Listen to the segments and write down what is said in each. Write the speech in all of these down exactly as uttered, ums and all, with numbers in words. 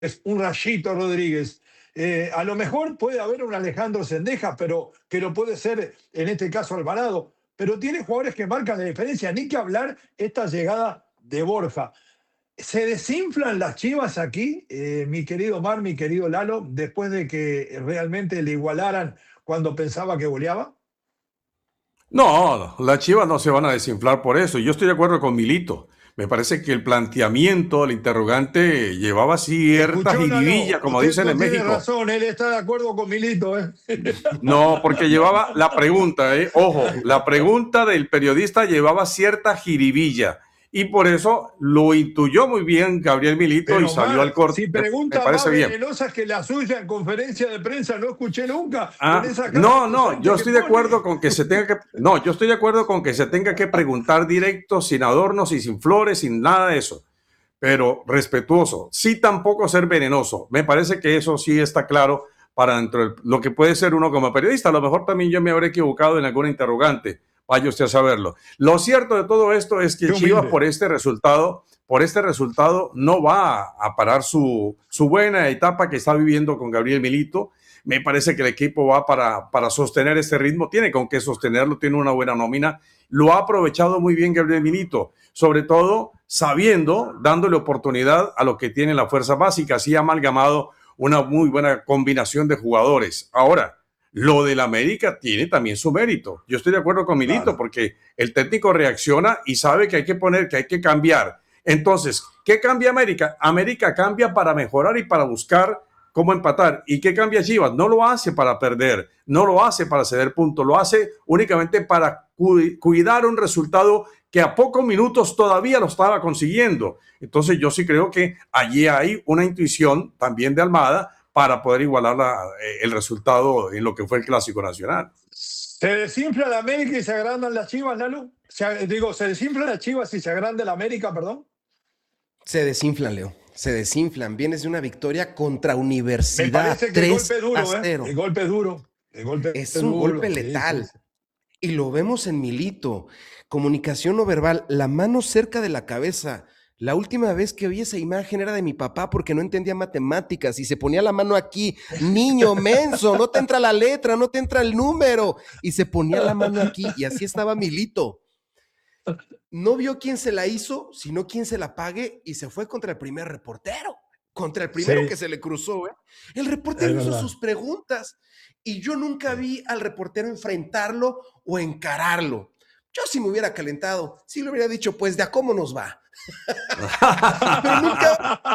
un Rayito Rodríguez. Eh, a lo mejor puede haber un Alejandro Sendejas, pero que lo puede ser en este caso Alvarado. Pero tiene jugadores que marcan la diferencia. Ni que hablar esta llegada de Borja. ¿Se desinflan las Chivas aquí, eh, mi querido Mar, mi querido Lalo, después de que realmente le igualaran cuando pensaba que goleaba? No, las Chivas no se van a desinflar por eso. Yo estoy de acuerdo con Milito. Me parece que el planteamiento, el interrogante, llevaba cierta Escuchó, Lalo, jiribilla, como usted dicen no en tiene México. razón, él está de acuerdo con Milito, ¿eh? No, porque llevaba la pregunta, ¿eh? Ojo, la pregunta del periodista llevaba cierta jiribilla. Y por eso lo intuyó muy bien Gabriel Milito y Pero salió al Mar, corte. si Me preguntas más parece bien. venenosas que la suya en conferencia de prensa no escuché nunca, con Ah, esa cara no, no, acusante yo que estoy de acuerdo pone. con que se tenga que, no, yo estoy de acuerdo con que se tenga que preguntar directo, sin adornos y sin flores, sin nada de eso, pero respetuoso, sí tampoco ser venenoso. Me parece que eso sí está claro para dentro de lo que puede ser uno como periodista. A lo mejor también yo me habré equivocado en alguna interrogante, vaya usted a saberlo. Lo cierto de todo esto es que Qué Chivas humilde. por este resultado, por este resultado no va a parar su, su buena etapa que está viviendo con Gabriel Milito. Me parece que el equipo va para, para sostener este ritmo, tiene con qué sostenerlo, tiene una buena nómina, lo ha aprovechado muy bien Gabriel Milito, sobre todo sabiendo, dándole oportunidad a lo que tiene la fuerza básica, así ha amalgamado una muy buena combinación de jugadores. Ahora, lo del América tiene también su mérito. Yo estoy de acuerdo con Milito Claro. porque el técnico reacciona y sabe que hay que poner, que hay que cambiar. Entonces, ¿qué cambia América? América cambia para mejorar y para buscar cómo empatar. ¿Y qué cambia Chivas? No lo hace para perder, no lo hace para ceder puntos, lo hace únicamente para cu cuidar un resultado que a pocos minutos todavía lo estaba consiguiendo. Entonces yo sí creo que allí hay una intuición también de Almada para poder igualar la, eh, el resultado en lo que fue el Clásico Nacional. ¿Se desinfla la América y se agrandan las Chivas, Lalo? Se, digo, ¿se desinfla las Chivas y se agranda la América, perdón? Se desinflan, Leo. Se desinflan. Vienes de una victoria contra Me Universidad, parece que el golpe tres es a duro, ¿eh? El cero. golpe es duro. El golpe es Es un golpe duro. Sí, sí, letal. sí. Y lo vemos en Milito. Comunicación no verbal, la mano cerca de la cabeza. La última vez que vi esa imagen era de mi papá porque no entendía matemáticas y se ponía la mano aquí. Niño menso, no te entra la letra, no te entra el número. Y se ponía la mano aquí y así estaba Milito. No vio quién se la hizo, sino quién se la pague y se fue contra el primer reportero. Contra el primero Sí, que se le cruzó, ¿eh? El es reportero hizo verdad. sus preguntas y yo nunca Sí. vi al reportero enfrentarlo o encararlo. Yo si me hubiera calentado, sí le hubiera dicho, pues de a cómo nos va. Pero nunca,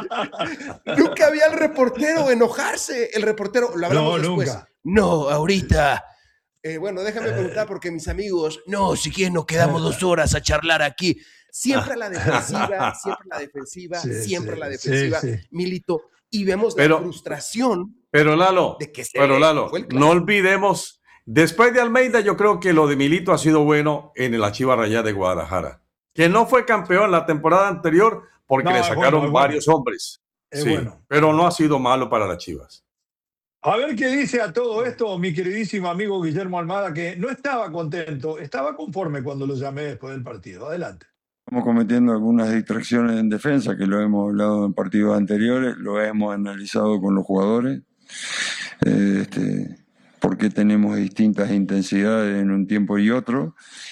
nunca vi al reportero enojarse. El reportero, lo hablamos No, después. nunca. No, ahorita. Eh, bueno, déjame preguntar porque mis amigos, no, si quieren nos quedamos dos horas a charlar aquí. Siempre a la defensiva, siempre a la defensiva, Sí, siempre a la sí, sí, defensiva, sí. Milito. Y vemos la pero, frustración pero Lalo, de que se pero le Lalo, fue el no clásico. olvidemos, después de Almeida, yo creo que lo de Milito ha sido bueno en la Chiva Rayada de Guadalajara, que no fue campeón la temporada anterior porque le No, es bueno, es sacaron bueno. varios hombres, Es sí, bueno, es pero no ha bueno. sido malo para las Chivas. A ver qué dice a todo esto mi queridísimo amigo Guillermo Almada, que no estaba contento, estaba conforme cuando lo llamé después del partido. Adelante. Estamos cometiendo algunas distracciones en defensa, que lo hemos hablado en partidos anteriores, lo hemos analizado con los jugadores, eh, este, por qué tenemos distintas intensidades en un tiempo y otro.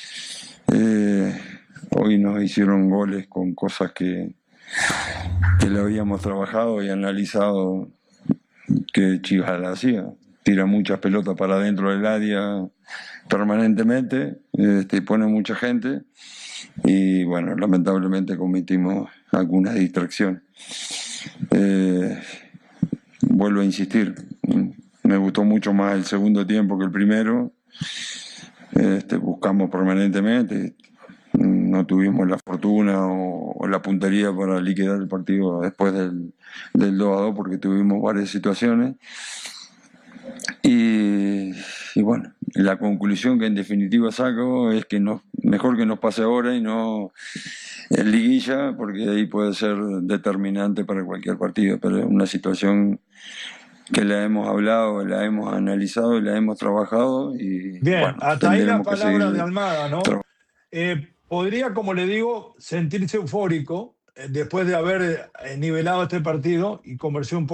Eh, hoy nos hicieron goles con cosas que, que le habíamos trabajado y analizado que Chivas la hacía. Tira muchas pelotas para dentro del área permanentemente, este, pone mucha gente. Y bueno, lamentablemente cometimos algunas distracciones. Eh, vuelvo a insistir, me gustó mucho más el segundo tiempo que el primero. Este, buscamos permanentemente, no tuvimos la fortuna o, o la puntería para liquidar el partido después del, del dos a dos porque tuvimos varias situaciones. Y, y bueno, la conclusión que en definitiva saco es que no, mejor que nos pase ahora y no en liguilla, porque ahí puede ser determinante para cualquier partido, pero es una situación que la hemos hablado, la hemos analizado y la hemos trabajado y Bien, bueno, hasta ahí las tendremos que palabras de seguir Almada, ¿no? trabajando. Eh, podría, como le digo, sentirse eufórico, eh, después de haber eh, nivelado este partido y conversé un